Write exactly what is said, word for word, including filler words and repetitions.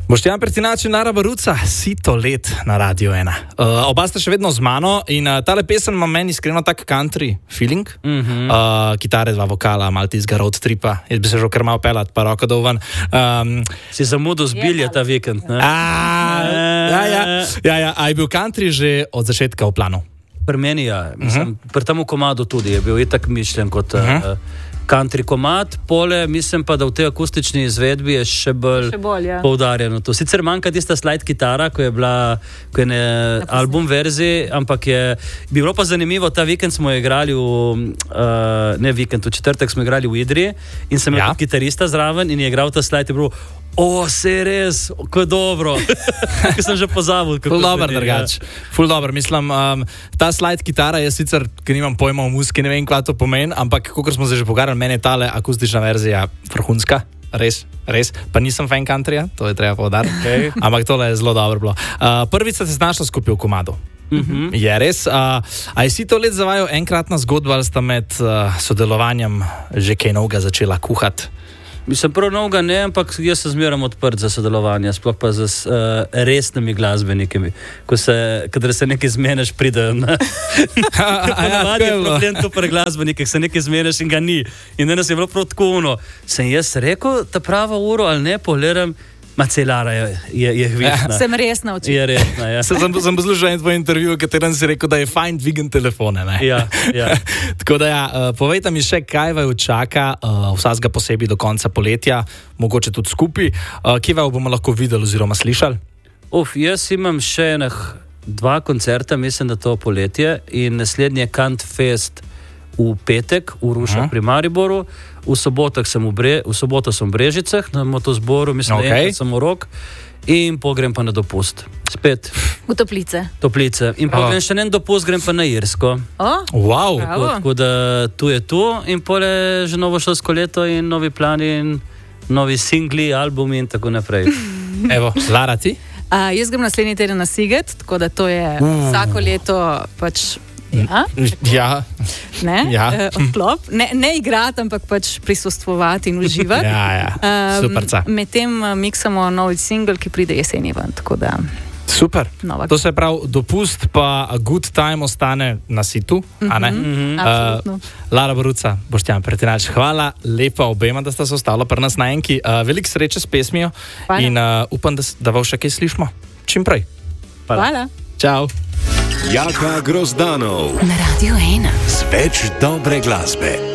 Boštjan Pertinač in Lara Baruca, Sito let na Radio ena. Uh, oba sta še vedno z mano in uh, tale pesem ima meni iskreno tak country feeling. Mm-hmm. Uh, kitare, dva vokala, malo tizga road tripa. Jaz bi se že kar malo pelat, pa roko doven. Um, si zamudil zbilje ta vikend, ne? A, ja, ja, ja, ja. A je bil country že od začetka v planu? Pri meni ja. Mislim, uh-huh. Pri temu komadu tudi je bil itak mišljen kot... Uh-huh. Uh, country komad, pole, mislim pa, da v tej akustični izvedbi je še bolj, še bolj ja. poudarjeno to. Sicer manjka tista slide kitara, ko je bila ko je ne, album verziji, ampak je bilo pa zanimivo, ta vikend smo igrali v, uh, ne vikend, v četrtek smo igrali v Idriji in sem imel ja. kitarista zraven in je igral ta slide in je bilo, o, se je res, ko dobro. Ko sem že pozabil. Ful dober drugač. Ful dober, mislim, um, ta slide kitara je sicer, ker nimam pojma o muziki, ne vem, kva to pomeni, ampak kakor smo se že pogovarjali, meni je tale akustična verzija vrhunska, res, res, pa nisem fan countryja, to je treba poudariti, okay. Ampak tole je zelo dobro bilo. Uh, prvič ste se znašli skupaj v komadu. Mm-hmm. Je res. Uh, a je Sito let zavajal enkratna zgodba, ali sta med uh, sodelovanjem že kaj novega začela kuhati? Mislim, prav novega ne, ampak jaz se zmeram odprt za sodelovanje, sploh pa z uh, resnimi glasbenikami. Ko se, kadar se nekaj zmeneš, pridejo na... Ponavadi je problem to pri glasbenikih, se nekaj zmeneš in ga ni. In danes je bilo prav tako ono. Sem jaz rekel, ta prava uro ali ne, pogledam, Macelara je, je, je hvitna. Sem resna očitno. Je resna, ja. Sem, sem poslušal en tvoj intervju, v katerem si rekel, da je fajn dvigen telefone, ne? Ja, ja. Tako da ja, uh, povejte mi še, kaj vaju čaka, uh, vsakega posebej do konca poletja, mogoče tudi skupaj. Uh, kje vaju bomo lahko videli oziroma slišali? Uf, jaz imam še enih dva koncerta, mislim, da to poletje in naslednji je Kant Fest v petek, v Rušah uh-huh. pri Mariboru. V soboto sem v, Bre, v soboto sem v Brežicah na motozboru, mislim, okay. da enkrat sem v Rok in pogrem pa na dopust. Spet. V Toplice. Toplice. In pa grem oh. še en dopust, grem pa na Irsko. Oh. Wow. Tako, tako da tu je tu in pole že novo šolsko leto in novi plani in novi singli, albumi in tako naprej. Evo, Lara, ti? Uh, jaz grem naslednji teden na Siget, tako da to je uh. vsako leto pač Ja, ja. Ne, ja. uh, odklop. Ne, ne igrati, ampak pač prisostvovati in uživati. Ja, ja. Um, Superca. Medtem uh, miksamo nov single, ki pride jeseni ven, tako da... Super. Nova. To se pravi, dopust pa good time ostane na Situ, mm-hmm. a ne? Mm-hmm. Absolutno. Uh, Lara Baruca, Boštjan Pertinač, hvala lepa obema, da sta se ostala pri nas na enki. Uh, veliko sreče s pesmijo hvala. In uh, upam, da, da vam še kaj slišimo. Čim prej. Hvala. hvala. Čau. Jaka Grozdanov na Radio ena. Z več dobre glasbe.